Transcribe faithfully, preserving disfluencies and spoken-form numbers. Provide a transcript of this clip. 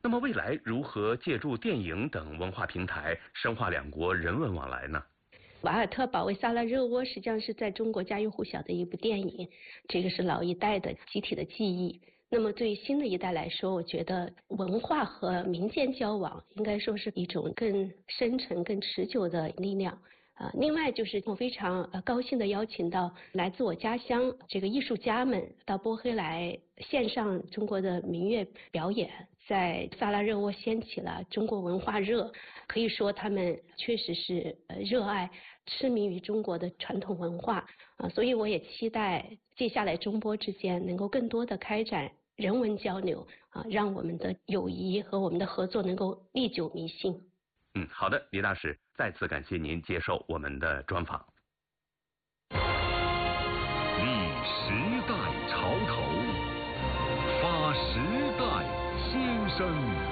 那么未来如何借助电影等文化平台深化两国人文往来呢？ 瓦尔特保卫萨拉热窝实际上是在中国家喻户晓的一部电影，这个是老一代的集体的记忆。那么对于新的一代来说，我觉得文化和民间交往应该说是一种更深沉、更持久的力量。呃，另外就是我非常呃高兴的邀请到来自我家乡这个艺术家们到波黑来献上中国的民乐表演，在萨拉热窝掀起了中国文化热，可以说他们确实是呃热爱痴迷于中国的传统文化啊、呃，所以我也期待接下来中波之间能够更多的开展人文交流啊、呃，让我们的友谊和我们的合作能够历久弥新。 嗯，好的，李大使，再次感谢您接受我们的专访。 立时代潮头，发时代心声。